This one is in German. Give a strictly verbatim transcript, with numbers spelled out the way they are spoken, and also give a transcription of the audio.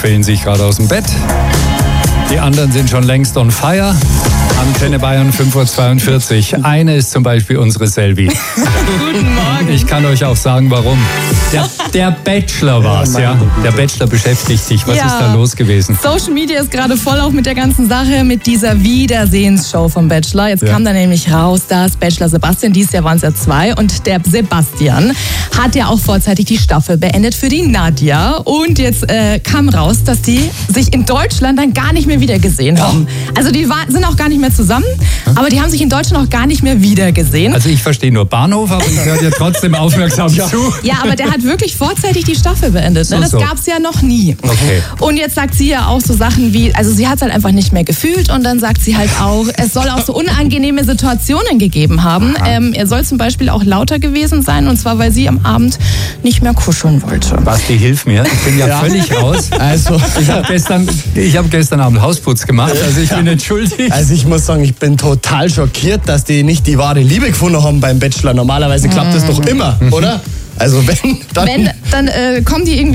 quälen sich gerade aus dem Bett. Die anderen sind schon längst on fire. Antenne Bayern fünf Uhr zweiundvierzig. Eine ist zum Beispiel unsere Selvi. Guten Morgen. Ich kann euch auch sagen, warum. Der, der Bachelor war's, ja. Der Bachelor beschäftigt sich. Was Ja. ist da los gewesen? Social Media ist gerade voll auch mit der ganzen Sache, mit dieser Wiedersehensshow vom Bachelor. Jetzt Ja. kam da nämlich raus, dass Bachelor Sebastian, dieses Jahr waren es ja zwei, und der Sebastian hat ja auch vorzeitig die Staffel beendet für die Nadja. Und jetzt äh, kam raus, dass die sich in Deutschland dann gar nicht mehr wiedergesehen haben. Also die war, sind auch gar nicht mehr zusammen, aber die haben sich in Deutschland auch gar nicht mehr wiedergesehen. Also ich verstehe nur Bahnhof, aber ich höre dir trotzdem aufmerksam zu. Ja, aber der hat wirklich vorzeitig die Staffel beendet. Ne? So, Das so. gab's ja noch nie. Okay. Und jetzt sagt sie ja auch so Sachen wie, also sie hat es halt einfach nicht mehr gefühlt, und dann sagt sie halt auch, es soll auch so unangenehme Situationen gegeben haben. Ähm, er soll zum Beispiel auch lauter gewesen sein, und zwar, weil sie am Abend nicht mehr kuscheln wollte. Basti, hilf mir. Ich bin ja, Ja. völlig raus. Also, Ich habe gestern, ich hab gestern Abend Hausputz gemacht, also ich bin entschuldigt. also ich muss sagen, ich bin total schockiert, dass die nicht die wahre Liebe gefunden haben beim Bachelor. Normalerweise klappt das doch immer, oder? Also wenn, dann... Wenn, dann äh, kommen die irgendwie